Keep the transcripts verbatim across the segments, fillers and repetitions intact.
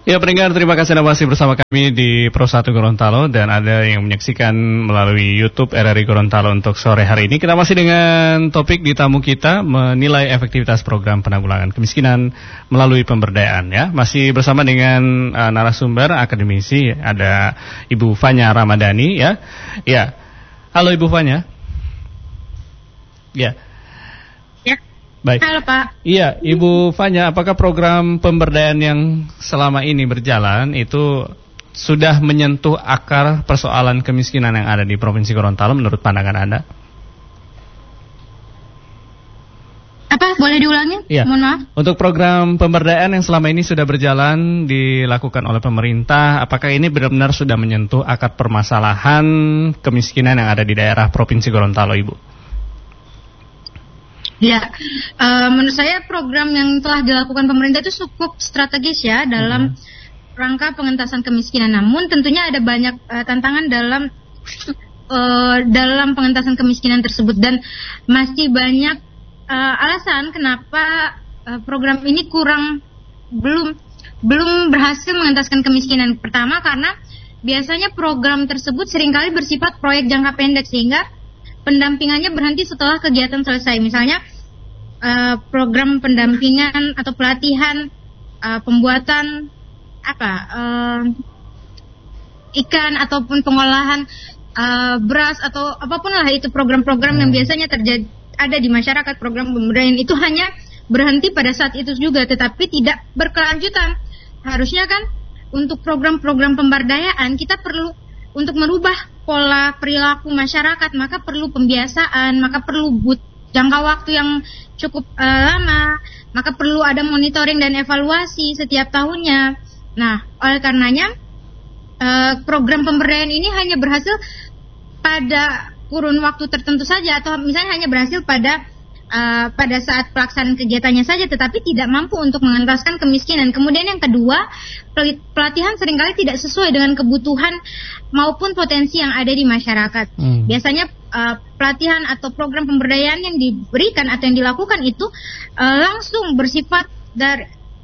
Ya pendengar, terima kasih Anda masih bersama kami di Pro satu Gorontalo dan ada yang menyaksikan melalui YouTube R R I Gorontalo untuk sore hari ini. Kita masih dengan topik di tamu kita menilai efektivitas program penanggulangan kemiskinan melalui pemberdayaan ya. Masih bersama dengan uh, narasumber akademisi ada Ibu Fanya Ramadhani ya. Ya. Halo Ibu Fanya. Ya. Baik. Halo Pak. Iya, Ibu Fanya, apakah program pemberdayaan yang selama ini berjalan itu sudah menyentuh akar persoalan kemiskinan yang ada di Provinsi Gorontalo menurut pandangan Anda? Apa? Boleh diulangi? Iya. Mohon maaf. Untuk program pemberdayaan yang selama ini sudah berjalan dilakukan oleh pemerintah, apakah ini benar-benar sudah menyentuh akar permasalahan kemiskinan yang ada di daerah Provinsi Gorontalo, Ibu? Ya, uh, menurut saya program yang telah dilakukan pemerintah itu cukup strategis ya dalam hmm. rangka pengentasan kemiskinan. Namun tentunya ada banyak uh, tantangan dalam uh, dalam pengentasan kemiskinan tersebut dan masih banyak uh, alasan kenapa uh, program ini kurang belum belum berhasil mengentaskan kemiskinan. Pertama karena biasanya program tersebut seringkali bersifat proyek jangka pendek sehingga pendampingannya berhenti setelah kegiatan selesai. Misalnya uh, program pendampingan atau pelatihan uh, pembuatan apa uh, ikan ataupun pengolahan uh, beras atau apapun lah itu program-program yang biasanya terjadi ada di masyarakat. Program pemberdayaan itu hanya berhenti pada saat itu juga, tetapi tidak berkelanjutan. Harusnya kan untuk program-program pemberdayaan kita perlu untuk merubah pola perilaku masyarakat, maka perlu pembiasaan, maka perlu but jangka waktu yang cukup uh, lama, maka perlu ada monitoring dan evaluasi setiap tahunnya. Nah, oleh karenanya uh, program pemberdayaan ini hanya berhasil pada kurun waktu tertentu saja, atau misalnya hanya berhasil pada uh, pada saat pelaksanaan kegiatannya saja, tetapi tidak mampu untuk mengentaskan kemiskinan. Kemudian yang kedua, pelatihan seringkali tidak sesuai dengan kebutuhan maupun potensi yang ada di masyarakat. Hmm. Biasanya uh, pelatihan atau program pemberdayaan yang diberikan atau yang dilakukan itu uh, langsung bersifat dari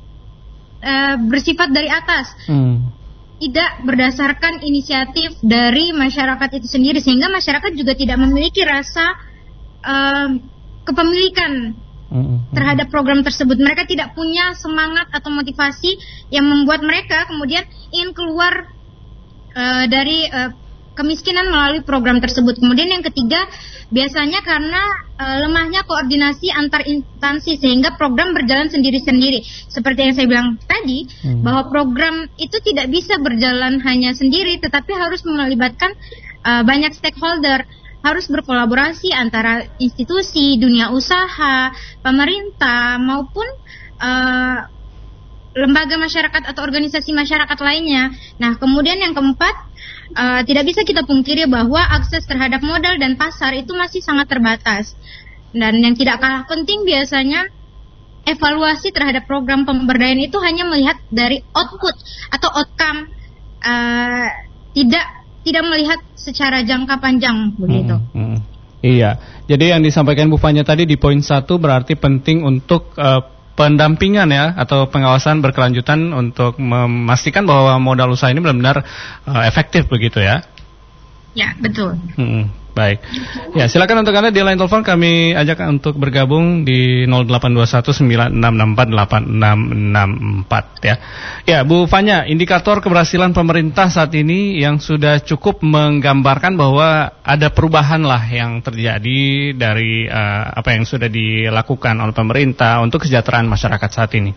uh, bersifat dari atas, hmm. tidak berdasarkan inisiatif dari masyarakat itu sendiri, sehingga masyarakat juga tidak memiliki rasa uh, kepemilikan terhadap program tersebut. Mereka tidak punya semangat atau motivasi yang membuat mereka kemudian ingin keluar uh, dari uh, kemiskinan melalui program tersebut. Kemudian yang ketiga, biasanya karena uh, lemahnya koordinasi antar instansi sehingga program berjalan sendiri-sendiri. Seperti yang saya bilang tadi, hmm. bahwa program itu tidak bisa berjalan hanya sendiri, tetapi harus melibatkan uh, banyak stakeholder. Harus berkolaborasi antara institusi, dunia usaha, pemerintah, maupun uh, lembaga masyarakat atau organisasi masyarakat lainnya. Nah, kemudian yang keempat, uh, tidak bisa kita pungkiri bahwa akses terhadap modal dan pasar itu masih sangat terbatas. Dan yang tidak kalah penting biasanya, evaluasi terhadap program pemberdayaan itu hanya melihat dari output atau outcome, uh, tidak tidak melihat secara jangka panjang begitu. Hmm, hmm. Iya. Jadi yang disampaikan Bu Fanya tadi di poin satu berarti penting untuk uh, pendampingan ya atau pengawasan berkelanjutan untuk memastikan bahwa modal usaha ini benar-benar uh, efektif begitu ya. Ya, betul. Hmm, baik. Ya, silakan untuk Anda di line telepon kami ajak untuk bergabung di nol delapan dua satu sembilan enam enam empat delapan enam enam empat ya. Ya, Bu Fanya, indikator keberhasilan pemerintah saat ini yang sudah cukup menggambarkan bahwa ada perubahan lah yang terjadi dari uh, apa yang sudah dilakukan oleh pemerintah untuk kesejahteraan masyarakat saat ini.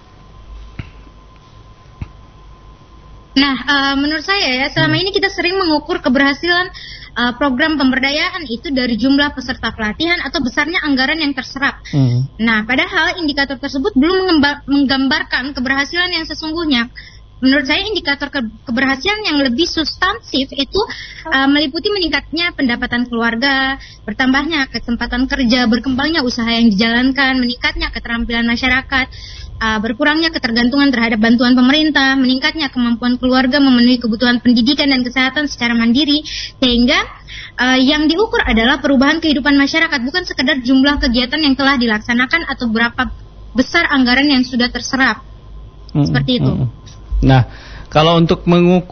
Nah, uh, menurut saya ya, selama ini kita sering mengukur keberhasilan uh, program pemberdayaan itu dari jumlah peserta pelatihan atau besarnya anggaran yang terserap. Hmm. Nah, padahal indikator tersebut belum menggambarkan keberhasilan yang sesungguhnya. Menurut saya indikator ke- keberhasilan yang lebih substansif itu uh, meliputi meningkatnya pendapatan keluarga, bertambahnya kesempatan kerja, berkembangnya usaha yang dijalankan, meningkatnya keterampilan masyarakat, Uh, berkurangnya ketergantungan terhadap bantuan pemerintah, meningkatnya kemampuan keluarga memenuhi kebutuhan pendidikan dan kesehatan secara mandiri, sehingga uh, yang diukur adalah perubahan kehidupan masyarakat, bukan sekedar jumlah kegiatan yang telah dilaksanakan atau berapa besar anggaran yang sudah terserap. Mm-hmm. Seperti itu. Nah, kalau untuk mengukur